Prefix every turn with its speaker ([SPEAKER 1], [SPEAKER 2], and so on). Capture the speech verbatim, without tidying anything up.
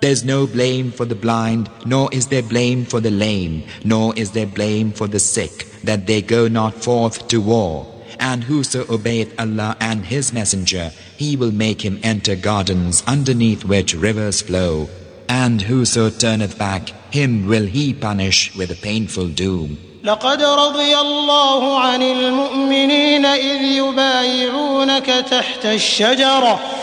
[SPEAKER 1] There's no blame for the blind, nor is there blame for the lame, nor is there blame for the sick, that they go not forth to war. And whoso obeyeth Allah and His Messenger, He will make him enter gardens underneath which rivers flow. And whoso turneth back, him will He punish with a painful doom.
[SPEAKER 2] لقد رضي الله عن المؤمنين إذ يبايعونك تحت الشجرة